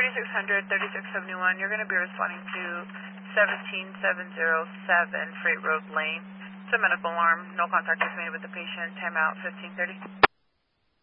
3600, 3671. You're going to be responding to 17707 Freight Road Lane. It's a medical alarm. No contact was made with the patient. Timeout 1530.